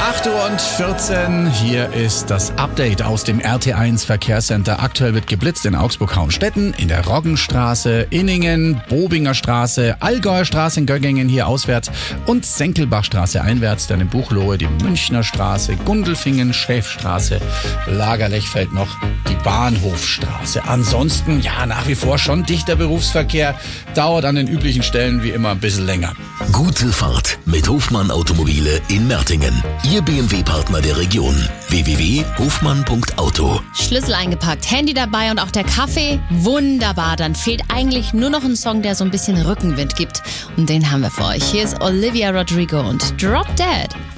8:14 Uhr, hier ist das Update aus dem RT1 Verkehrscenter. Aktuell wird geblitzt in Augsburg-Hauenstetten, in der Roggenstraße, Inningen, Bobinger Straße, Allgäuer Straße in Göggingen hier auswärts und Senkelbachstraße einwärts, dann in Buchloe die Münchner Straße, Gundelfingen, Schäfstraße, Lagerlechfeld noch die Bahnhofstraße. Ansonsten, ja, nach wie vor schon dichter Berufsverkehr, dauert an den üblichen Stellen wie immer ein bisschen länger. Gute Fahrt mit Hofmann Automobile in Mertingen. Ihr BMW-Partner der Region. www.hofmann.auto. Schlüssel eingepackt, Handy dabei und auch der Kaffee? Wunderbar, dann fehlt eigentlich nur noch ein Song, der so ein bisschen Rückenwind gibt. Und den haben wir für euch. Hier ist Olivia Rodrigo und Drop Dead.